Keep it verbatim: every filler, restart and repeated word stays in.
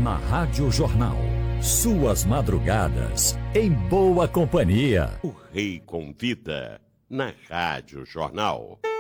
na Rádio Jornal. Suas madrugadas em boa companhia. O Rei Convida, na Rádio Jornal.